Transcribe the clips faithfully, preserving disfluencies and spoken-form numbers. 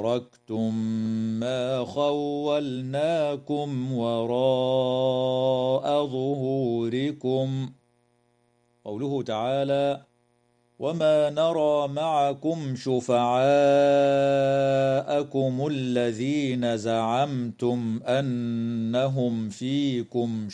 أشركتم ما خولناكم وراء ظهوركم. قوله تعالى: وما نرى معكم شفعاءكم الذين زعمتم أنهم فيكم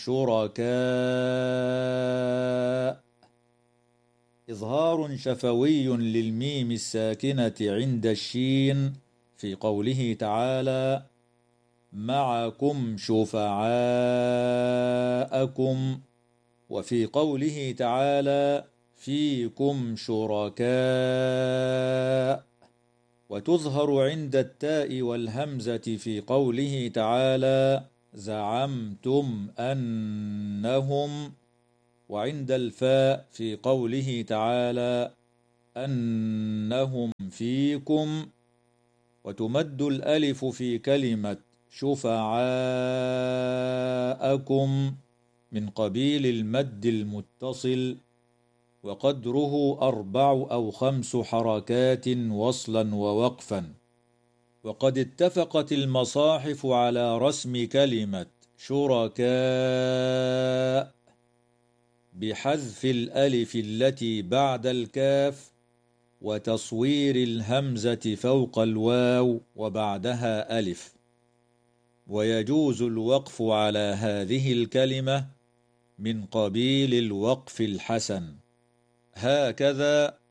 شركاء. إظهار شفوي للميم الساكنة عند الشين في قوله تعالى: معكم شفعاءكم، وفي قوله تعالى: فيكم شركاء. وتظهر عند التاء والهمزة في قوله تعالى: زعمتم أنهم، وعند الفاء في قوله تعالى: أنهم فيكم. وتمد الألف في كلمة شفعاءكم من قبيل المد المتصل، وقدره أربع أو خمس حركات وصلا ووقفا. وقد اتفقت المصاحف على رسم كلمة شركاء بحذف الألف التي بعد الكاف وتصوير الهمزة فوق الواو وبعدها ألف. ويجوز الوقف على هذه الكلمة من قبيل الوقف الحسن. هكذا